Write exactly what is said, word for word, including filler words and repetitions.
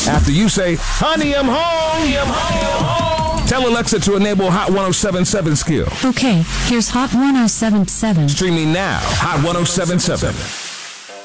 After you say, honey, I'm home. I'm home. Tell Alexa to enable Hot ten seventy-seven skill. Okay, here's Hot ten seventy-seven. Streaming now, Hot ten seventy-seven.